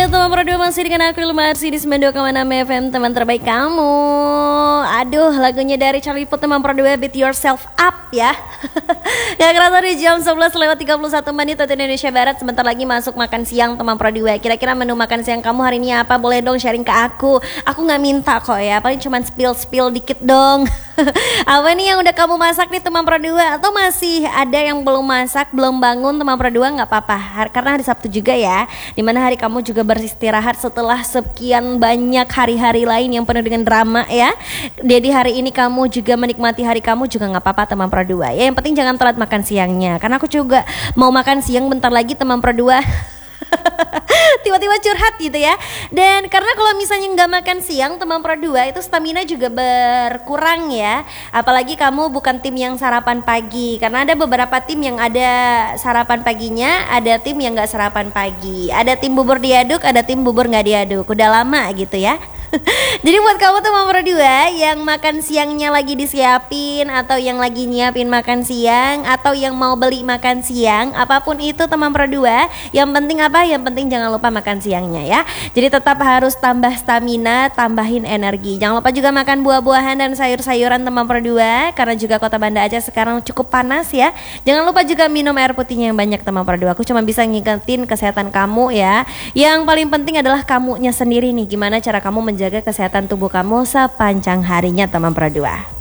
Ya teman Pro 2 masih dengan aku Ilma Arsi di 92,6 FM, teman terbaik kamu. Aduh, lagunya dari Charlie Puth, teman Pro 2, Beat Yourself Up ya. Gak kerasa di jam 11:31 waktu Indonesia Barat. Sebentar lagi masuk makan siang teman Pro 2. Kira-kira menu makan siang kamu hari ini apa? Boleh dong sharing ke aku. Aku gak minta kok ya, paling cuma spill dikit dong. Apa nih yang udah kamu masak nih teman Pro 2? Atau masih ada yang belum masak, belum bangun teman Pro 2? Gak apa-apa, karena hari Sabtu juga ya, dimana hari kamu juga beristirahat setelah sekian banyak hari-hari lain yang penuh dengan drama ya. Jadi hari ini kamu juga menikmati hari kamu juga gak apa-apa teman Pro 2 ya. Yang penting jangan telat makan siangnya, karena aku juga mau makan siang bentar lagi teman Pro 2. Tiba-tiba curhat gitu ya. Dan karena kalau misalnya nggak makan siang teman Pro 2 itu stamina juga berkurang ya. Apalagi kamu bukan tim yang sarapan pagi, karena ada beberapa tim yang ada sarapan paginya, ada tim yang nggak sarapan pagi, ada tim bubur diaduk, ada tim bubur nggak diaduk. Udah lama gitu ya. Jadi buat kamu teman Pro 2 yang makan siangnya lagi disiapin, atau yang lagi nyiapin makan siang, atau yang mau beli makan siang, apapun itu teman Pro 2, yang penting apa? Yang penting jangan lupa makan siangnya ya. Jadi tetap harus tambah stamina, tambahin energi. Jangan lupa juga makan buah-buahan dan sayur-sayuran teman Pro 2, karena juga Kota Banda Aceh sekarang cukup panas ya. Jangan lupa juga minum air putihnya yang banyak teman Pro 2. Aku cuma bisa ngikutin kesehatan kamu ya. Yang paling penting adalah kamunya sendiri nih, gimana cara kamu menjaga kesehatan tubuh kamu sepanjang harinya teman Pro 2.